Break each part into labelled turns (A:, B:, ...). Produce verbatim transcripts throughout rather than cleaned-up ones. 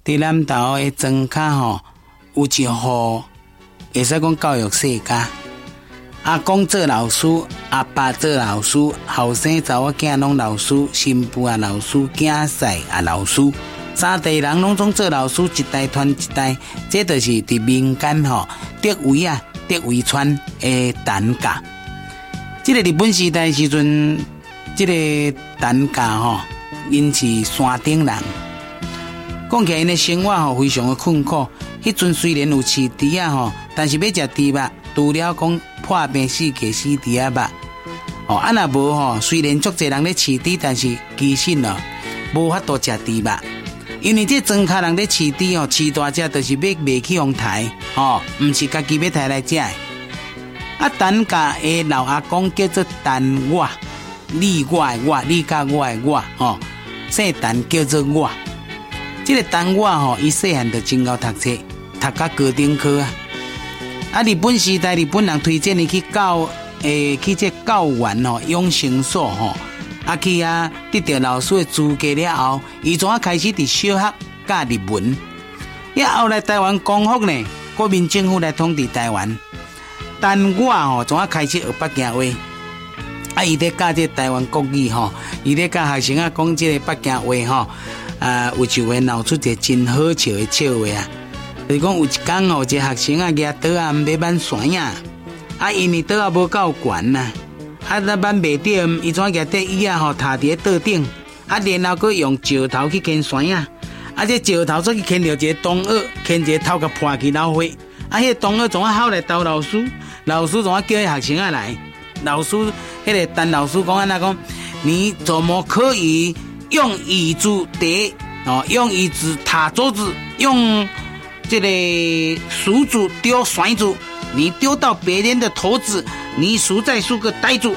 A: 伫南投的庄脚吼，有一户会使讲教育世家。阿公做老师，阿爸做老师，后生查某囝拢老师，新妇啊老师，囝婿啊老师，三代人拢总做老师，一代传一代，这就是伫民间吼德维啊德维川的单价。这个日本时代时阵，这个单价吼，因是山顶人，讲起来因的生活吼非常的困苦。迄阵虽然有饲猪啊吼，但是要食猪肉，除了讲破病死价死猪啊肉。哦，啊若无吼，虽然足侪人咧饲猪，但是其实哦，无法度食猪肉，因为这庄脚人咧饲猪哦，饲大只就是要卖去用台，哦，毋是家己要抬来食的。啊，单价的老阿公叫做单我，你我的我，你甲我的我，吼、哦，姓单叫做我。这个单我吼，伊细汉就真够读册，读到高中科啊。啊，日本时代日本人推荐伊去教，诶，去这教员吼养成所吼，啊去啊得到老师的资格了后，伊怎啊开始伫小学教日文。伊后来台湾光复呢，国民政府来统治台湾。但我吼，怎啊开始学北京话？啊，伊咧教这台湾国语吼，伊咧教学生啊讲这个北京话吼，啊，有就会闹出一个真好笑的笑话啊！就是讲有一天吼，一个学生啊举刀啊毋要挽山呀，啊，因为刀啊无够悬呐，啊，那挽袂着，伊怎举块椅啊吼，踏伫咧刀顶，啊，然后佮用石头去牵山呀，啊，这石头再去牵着一个冬蛾，牵一个头甲破去老血，啊，迄个冬蛾怎啊跑来逗老师？老师怎啊叫迄学生啊来？老师，迄个陈老师讲安那讲，你怎么可以用椅子叠哦，用椅子踏桌子，用这个竹子丢甩子，你丢到别人的头子，你实在是个呆子。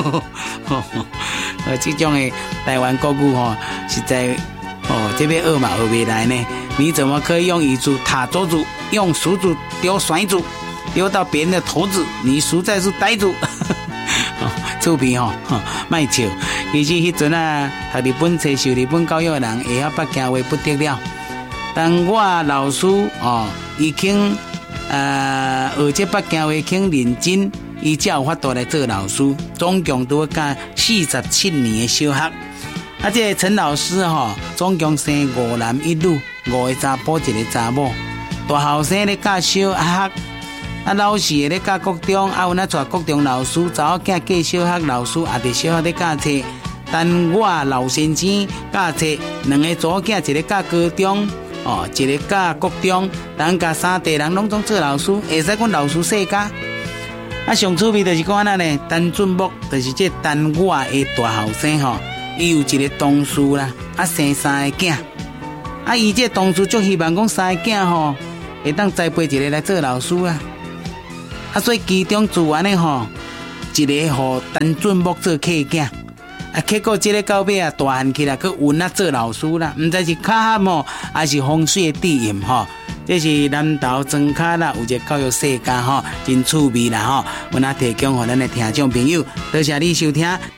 A: 呃，这种的台湾国语吼，实在哦，这边学嘛学不来呢。你怎么可以用椅子踏桌子，用竹子丢甩子？丢到别人的头子，你实在是呆住。厝边吼，卖笑。其实迄阵啊，读日本册、受日本教育的人会晓北京话不得了。但我老师哦，已经呃学这北京话肯认真，伊才有法度来做老师。总共都教四十七年的小学。啊，这个陈老师吼、哦，总共生五男一女，五个查甫，一个查某。大后生咧教小学。啊，老师咧教国中，啊有那带国中老师，查某囝教小学老师，也伫小学咧教册。但我老先生教册，两个查某囝，一个教高中，哦，一个教国中，人家三代人拢总做老师，会使讲老师世家。啊，上趣味就是讲安尼呢，陈俊木就是这陈我的大后生吼，伊有一个同事啦，啊生三个囝，啊伊这同事足希望讲三个囝吼，会当栽培一个来做老师啊。啊，所以其中自然的吼，一个互陈俊木做客囝，啊，结果这个到尾啊大汉起来，佮允啊做老师啦，唔知是巧合吼，还是风水的地引吼。这是南投庄脚啦，有一个教育世家吼，真趣味啦吼，我那提供互咱的听众朋友，多谢你收听。